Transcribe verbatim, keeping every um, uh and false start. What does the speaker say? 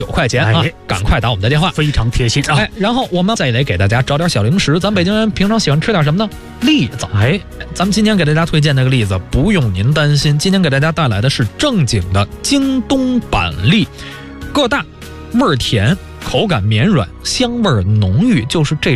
九块钱啊， 哎赶快打我们的电话， 非常贴心啊！ 哎，然后我们再得给大家找点小零食。咱北京人平常喜欢吃点什么呢？栗子。 哎， 咱们今天给大家推荐那个栗子，不用您担心，今天给大家带来的是正经的京东板栗，个大，味儿甜，口感绵软，香味浓郁，就是这